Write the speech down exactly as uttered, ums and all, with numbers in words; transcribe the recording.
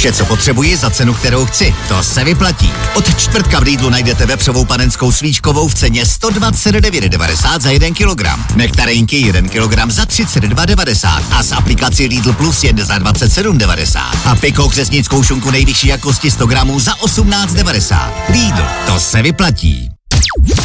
Vše, co potřebuji za cenu, kterou chci. To se vyplatí. Od čtvrtka v Lidlu najdete vepřovou panenskou svíčkovou v ceně sto dvacet devět devadesát za jeden kilogram. Nektarinky jeden kilogram za třicet dva devadesát a z aplikaci Lidl Plus jen za dvacet sedm devadesát. A Piko křesnickou šunku nejvyšší jakosti sto gramů za osmnáct devadesát. Lidl, to se vyplatí.